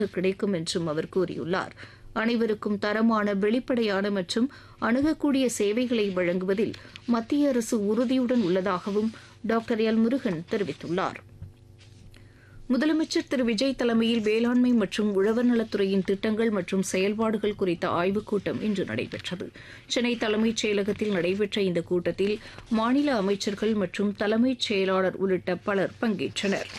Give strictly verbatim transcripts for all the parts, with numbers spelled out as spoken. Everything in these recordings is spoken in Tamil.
கிடைக்கும் என்றும் அவர் கூறியுள்ளார். அனைவருக்கும் தரமான, வெளிப்படையான மற்றும் அணுகக்கூடிய சேவைகளை வழங்குவதில் மத்திய அரசு உறுதியுடன் உள்ளதாகவும் டாக்டர் எல் முருகன் தெரிவித்துள்ளார். முதலமைச்சர் திரு விஜய் தலைமையில் வேளாண்மை மற்றும் உழவர் நலத்துறையின் திட்டங்கள் மற்றும் செயல்பாடுகள் குறித்த ஆய்வுக் கூட்டம் இன்று நடைபெற்றது. சென்னை தலைமைச் செயலகத்தில் நடைபெற்ற இந்த கூட்டத்தில் மாநில அமைச்சர்கள் மற்றும் தலைமைச் செயலாளர் உள்ளிட்ட பலர் பங்கேற்றனர்.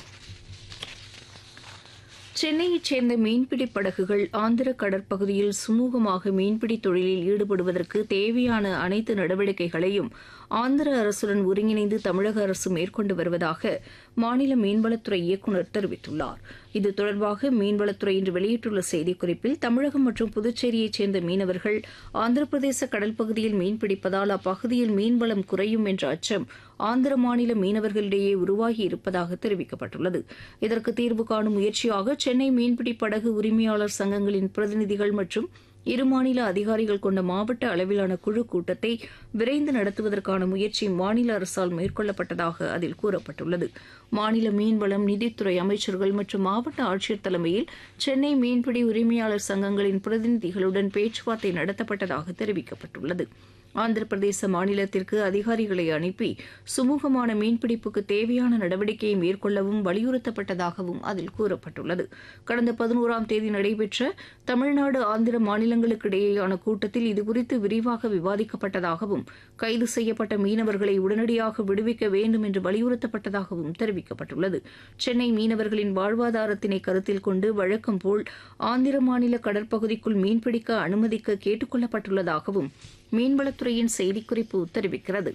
சென்னையைச் சேர்ந்த மீன்பிடி படகுகள் ஆந்திர கடற்பகுதியில் சுமூகமாக மீன்பிடி தொழிலில் ஈடுபடுவதற்கு தேவையான அனைத்து நடவடிக்கைகளையும் ஆந்திர அரசுடன் ஒருங்கிணைந்து தமிழக அரசு மேற்கொண்டு வருவதாக மாநில மீன்வளத்துறை இயக்குநர் தெரிவித்துள்ளார். இது தொடர்பாக மீன்வளத்துறை இன்று வெளியிட்டுள்ள செய்திக்குறிப்பில், தமிழகம் மற்றும் புதுச்சேரியைச் சேர்ந்த மீனவர்கள் ஆந்திர பிரதேச கடல் பகுதியில் மீன்பிடிப்பதால் அப்பகுதியில் மீன்வளம் குறையும் என்ற அச்சம் ஆந்திர மாநில மீனவர்களிடையே உருவாகி இருப்பதாக தெரிவிக்கப்பட்டுள்ளது. இதற்கு தீர்வு காணும் முயற்சியாக சென்னை மீன்பிடி படகு உரிமையாளர் சங்கங்களின் பிரதிநிதிகள் மற்றும் இரு மாநில அதிகாரிகள் கொண்ட மாவட்ட அளவிலான குழு கூட்டத்தை விரைந்து நடத்துவதற்கான முயற்சி மாநில அரசால் மேற்கொள்ளப்பட்டதாக அதில் கூறப்பட்டுள்ளது. மாநில மீன்வளம், நிதித்துறை அமைச்சர்கள் மற்றும் மாவட்ட ஆட்சியர் தலைமையில் சென்னை மீன்பிடி உரிமையாளர் சங்கங்களின் பிரதிநிதிகளுடன் பேச்சுவார்த்தை நடத்தப்பட்டதாக தெரிவிக்கப்பட்டுள்ளது. ஆந்திர பிரதேச மாநிலத்திற்கு அதிகாரிகளை அனுப்பி சுமூகமான மீன்பிடிப்புக்கு தேவையான நடவடிக்கையை மேற்கொள்ளவும் வலியுறுத்தப்பட்டதாகவும் அதில் கூறப்பட்டுள்ளது. கடந்த பதினோராம் தேதி நடைபெற்ற தமிழ்நாடு ஆந்திர மாநிலங்களுக்கு இடையேயான கூட்டத்தில் இதுகுறித்து விரிவாக விவாதிக்கப்பட்டதாகவும் கைது செய்யப்பட்ட மீனவர்களை உடனடியாக விடுவிக்க வேண்டும் என்று வலியுறுத்தப்பட்டதாகவும் தெரிவிக்கப்பட்டுள்ளது. சென்னை மீனவர்களின் வாழ்வாதாரத்தினை கருத்தில் கொண்டு வழக்கம்போல் ஆந்திர மாநில கடற்பகுதிக்குள் மீன்பிடிக்க அனுமதிக்க கேட்டுக் கொள்ளப்பட்டுள்ளதாகவும் மீன்வளத்துறையின் செய்திக்குறிப்பு தெரிவிக்கிறது.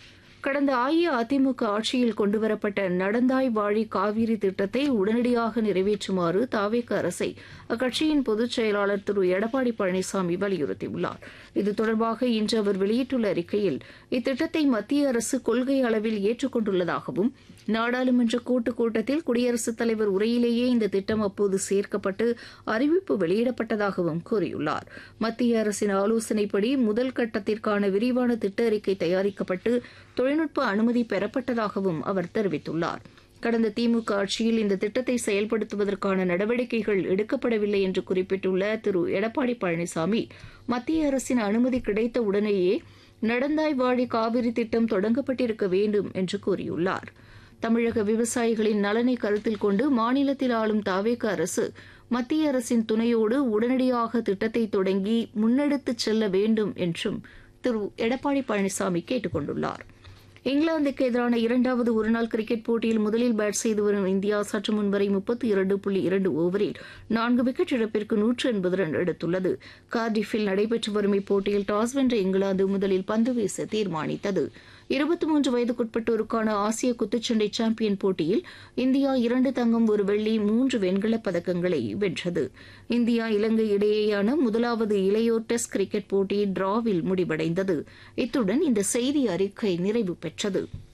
கடந்த அஇஅதிமுக ஆட்சியில் கொண்டுவரப்பட்ட நடந்தாய் வாழி காவிரி திட்டத்தை உடனடியாக நிறைவேற்றுமாறு தாவேக அரசை அக்கட்சியின் பொதுச் செயலாளர் திரு எடப்பாடி பழனிசாமி வலியுறுத்தியுள்ளார். இது தொடர்பாக இன்று அவர் வெளியிட்டுள்ள அறிக்கையில், இத்திட்டத்தை மத்திய அரசு கொள்கை அளவில் ஏற்றுக்கொண்டுள்ளதாகவும் நாடாளுமன்ற கூட்டுக் கூட்டத்தில் குடியரசுத் தலைவர் உரையிலேயே இந்த திட்டம் அப்போது சேர்க்கப்பட்டு அறிவிப்பு வெளியிடப்பட்டதாகவும் கூறியுள்ளார். மத்திய அரசின் ஆலோசனைப்படி முதல் கட்டத்திற்கான விரிவான திட்ட அறிக்கை தயாரிக்கப்பட்டு தொழில்நுட்ப அனுமதி பெறப்பட்டதாகவும் அவர் தெரிவித்துள்ளார். கடந்த திமுக ஆட்சியில் இந்த திட்டத்தை செயல்படுத்துவதற்கான நடவடிக்கைகள் எடுக்கப்படவில்லை என்று குறிப்பிட்டுள்ள திரு எடப்பாடி பழனிசாமி, மத்திய அரசின் அனுமதி கிடைத்த உடனேயே நடந்தாய் வாழி காவிரி திட்டம் தொடங்கப்பட்டிருக்க வேண்டும் என்று கூறியுள்ளார். தமிழக விவசாயிகளின் நலனை கருத்தில் கொண்டு மாநிலத்தில் ஆளும் தாவேக அரசு மத்திய அரசின் துணையோடு உடனடியாக திட்டத்தை தொடங்கி முன்னெடுத்துச் செல்ல வேண்டும் என்றும் திரு எடப்பாடி பழனிசாமி கேட்டுக் கொண்டுள்ளார். இங்கிலாந்துக்கு எதிரான இரண்டாவது ஒருநாள் கிரிக்கெட் போட்டியில் முதலில் பேட் செய்து வரும் இந்தியா சற்று முன்வரை முப்பத்தி இரண்டு புள்ளி இரண்டு ஓவரில் நான்கு விக்கெட் இழப்பிற்கு நூற்று எண்பது ரன் எடுத்துள்ளது. கார்டிஃபில் நடைபெற்று வரும் இப்போட்டியில் டாஸ் வென்ற இங்கிலாந்து முதலில் பந்து வீச தீர்மானித்தது. இருபத்தி மூன்று வயதுக்குட்பட்டோருக்கான ஆசிய குத்துச்சண்டை சாம்பியன் போட்டியில் இந்தியா இரண்டு தங்கம், ஒரு வெள்ளி, மூன்று வெண்கலப் பதக்கங்களை வென்றது. இந்தியா இலங்கை இடையேயான முதலாவது இளையோர் டெஸ்ட் கிரிக்கெட் போட்டி டிராவில் முடிவடைந்தது. இத்துடன் இந்த செய்தி அறிக்கை நிறைவு பெற்றது.